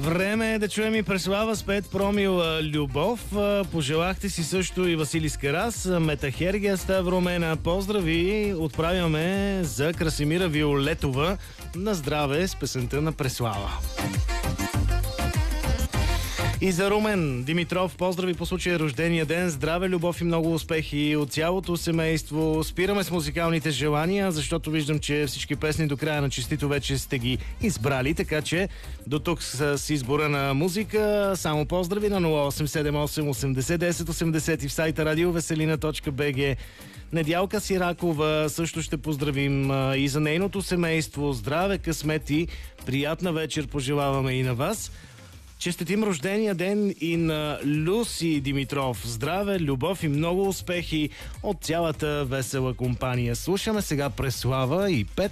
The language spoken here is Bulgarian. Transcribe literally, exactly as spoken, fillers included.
Време е да чуем и Преслава с Пет Промил Любов. Пожелахте си също и Василис Карас, Метахергия Ставромена. Поздрави отправяме за Красимира Виолетова. На здраве с песента на Преслава. И за Румен Димитров, поздрави по случая рождения ден, здраве, любов и много успехи от цялото семейство. Спираме с музикалните желания, защото виждам, че всички песни до края на честито вече сте ги избрали, така че до тук с избора на музика. Само поздрави на нула осем седем осем осемдесет десет осемдесет и в сайта радиовеселина точка би джи. Недялка Сиракова също ще поздравим и за нейното семейство. Здраве, късмет и приятна вечер пожелаваме и на вас. Честитим рождения ден и на Люси Димитров. Здраве, любов и много успехи от цялата весела компания. Слушаме сега Преслава и Пет